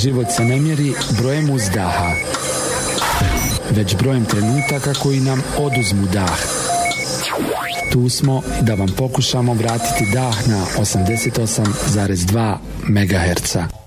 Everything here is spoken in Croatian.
Život se ne mjeri brojem uzdaha, već brojem trenutaka koji nam oduzmu dah. Tu smo da vam pokušamo vratiti dah na 88,2 MHz.